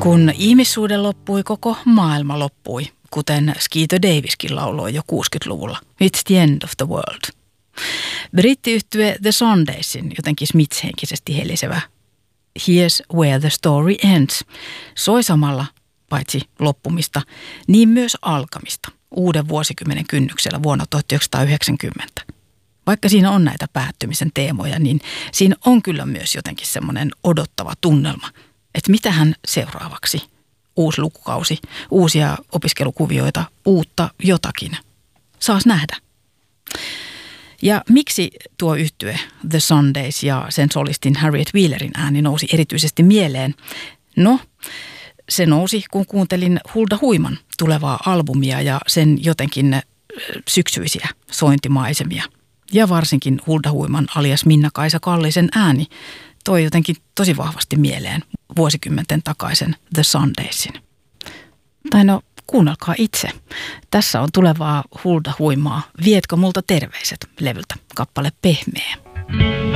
Kun ihmissuhde loppui, koko maailma loppui, kuten Skeeter Daviskin lauloi jo 60-luvulla. It's the end of the world. Brittiyhtye The Sundaysin jotenkin Smiths-henkisesti helisevä Here's where the story ends soi samalla paitsi loppumista, niin myös alkamista uuden vuosikymmenen kynnyksellä vuonna 1990. Vaikka siinä on näitä päättymisen teemoja, niin siinä on kyllä myös jotenkin semmoinen odottava tunnelma, että mitähän seuraavaksi. Uusi lukukausi, uusia opiskelukuvioita, uutta jotakin. Saas nähdä. Ja miksi tuo yhtye The Sundays ja sen solistin Harriet Wheelerin ääni nousi erityisesti mieleen? No, se nousi, kun kuuntelin Hulda Huiman tulevaa albumia ja sen jotenkin syksyisiä sointimaisemia. Ja varsinkin Hulda Huiman alias Minna-Kaisa Kallisen ääni toi jotenkin tosi vahvasti mieleen vuosikymmenten takaisen The Sundaysin. Tai no, kuunnelkaa itse. Tässä on tulevaa Hulda Huimaa. Vietkö multa terveiset -levyltä kappale Pehmeä.